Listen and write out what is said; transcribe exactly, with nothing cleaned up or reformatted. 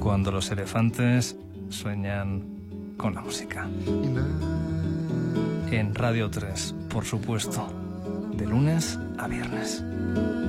cuando los elefantes sueñan con la música. En Radio tres, por supuesto, de lunes a viernes.